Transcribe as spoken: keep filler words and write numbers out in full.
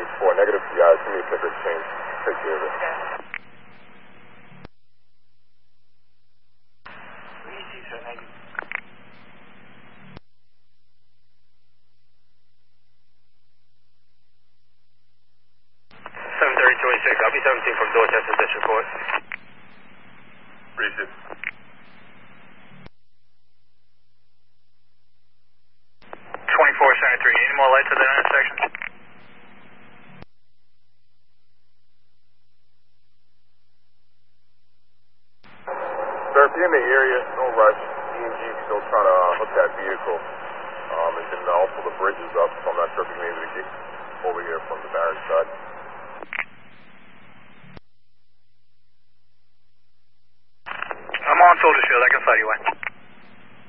four, negative P I. Give me a ticker exchange. Take care of it. Okay. Easy, sir. Thank you. seven thirty twenty-six. I'll be seventeen from Dorchester District Court. Appreciate it. twenty-four seventy-three. Any more lights at that intersection? Sir, if you're in the area, no rush. E and G still trying to uh, hook that vehicle. Um, and then also the bridge is up, so I'm not sure if you're able to get over here from the barracks side.